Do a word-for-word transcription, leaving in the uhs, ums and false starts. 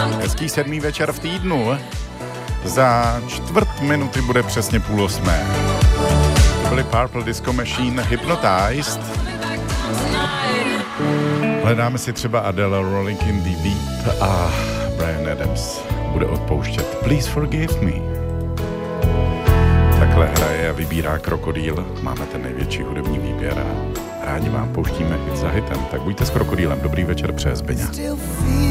Hezký sedmý večer v týdnu. Za čtvrt minuty bude přesně půl osmé. To byly Purple Disco Machine Hypnotized. Hledáme si třeba Adele, Rolling in the Deep a Bryan Adams bude odpouštět Please Forgive Me. Takhle hraje a vybírá Krokodýl. Máme ten největší hudební výběr a rádi vám pouštíme hit za hitem. Tak buďte s Krokodýlem. Dobrý večer, přeje Zbyňa.